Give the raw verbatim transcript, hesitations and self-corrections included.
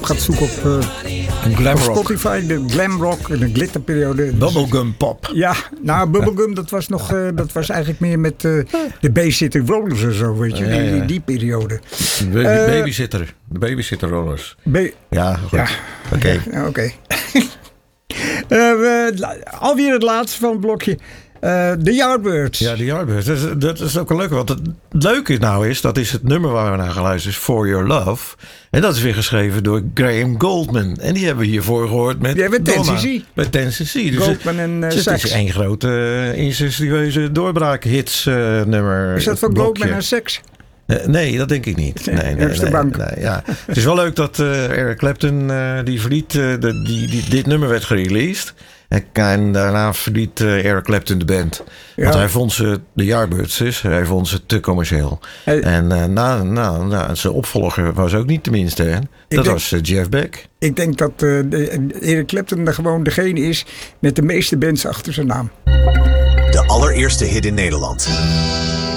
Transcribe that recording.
gaat zoeken op, uh, Een glam op rock. Spotify, de glam rock, de glitterperiode. Bubblegum pop. Ja, nou, Bubblegum, dat was nog, uh, dat was eigenlijk meer met uh, de Baysitter Rollers en zo, weet je, Ja, ja. Die, die, die periode. De Uh, babysitter. De babysitter rollers. Ba- Ja, goed. ja, Oké. ja, oké. Uh, we- alweer het laatste van het blokje. Uh, de Yardbirds. Ja, de Yardbirds. Dat is, dat is ook een leuke. Want het leuke nou is, dat is het nummer waar we naar gaan luisteren, is For Your Love. En dat is weer geschreven door Graham Goldman. En die hebben we hiervoor gehoord met Die hebben we Donna. Ten C C. Bij Ten C C. Dus Goldman en uh, het, het Sax. is één grote uh, incestueuze doorbraakhits uh, nummer. Is dat van blokje. Goldman en Sax? Uh, nee, dat denk ik niet. Nee, nee, Ergste nee, bank. nee, ja. Het is wel leuk dat uh, Eric Clapton uh, die verliet, uh, de, die, die, dit nummer werd gereleased. En, en daarna verliet uh, Eric Clapton de band. Ja. Want hij vond ze, de Yardbirds dus, hij vond ze te commercieel. Hey. En uh, nou, nou, nou, zijn opvolger was ook niet tenminste. Hè? Dat denk- was uh, Jeff Beck. Ik denk dat uh, de, Eric Clapton de, gewoon degene is met de meeste bands achter zijn naam. De allereerste hit in Nederland.